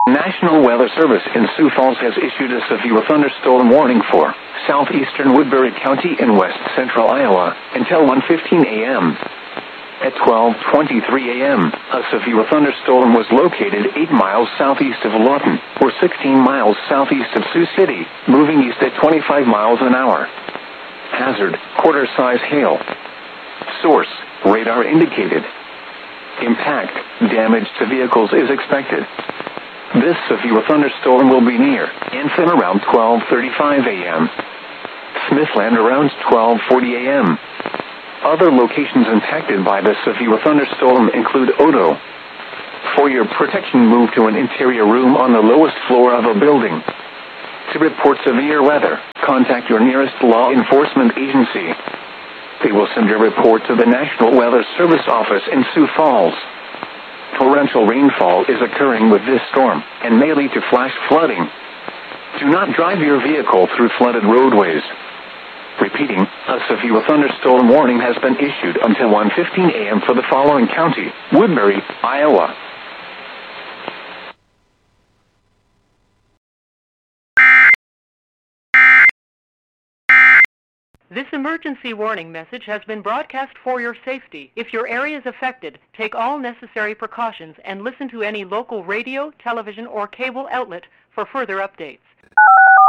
National Weather Service in Sioux Falls has issued a severe thunderstorm warning for southeastern Woodbury County in west central Iowa until 1:15 a.m. At 12:23 a.m., a severe thunderstorm was located 8 miles southeast of Lawton, or 16 miles southeast of Sioux City, moving east at 25 miles an hour. Hazard, quarter-size hail. Source, radar indicated. Impact, damage to vehicles is expected. This severe thunderstorm will be near Anson around 12:35 a.m. Smithland around 12:40 a.m. Other locations impacted by the severe thunderstorm include Odo. For your protection, move to an interior room on the lowest floor of a building. To report severe weather, contact your nearest law enforcement agency. They will send your report to the National Weather Service office in Sioux Falls. Torrential rainfall is occurring with this storm and may lead to flash flooding. Do not drive your vehicle through flooded roadways. Repeating, a severe thunderstorm warning has been issued until 1:15 a.m. for the following county: Woodbury, Iowa. This emergency warning message has been broadcast for your safety. If your area is affected, take all necessary precautions and listen to any local radio, television, or cable outlet for further updates.